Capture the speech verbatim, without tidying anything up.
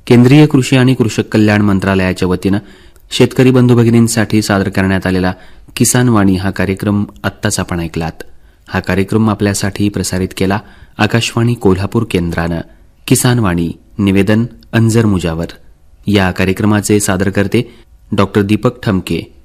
केंद्रीय कृषी आणि कृषक कल्याण मंत्रालयाच्या वतीनं शेतकरी बंधू भगिनींसाठी सादर करण्यात आलेला किसान वाणी हा कार्यक्रम आत्ताच आपण ऐकलात. हा कार्यक्रम आपल्यासाठी प्रसारित केला आकाशवाणी कोल्हापूर केंद्रानं. किसान वाणी, निवेदन अंजर मुजावर. या कार्यक्रमाचे सादरकर्ते डॉ दीपक ठमके.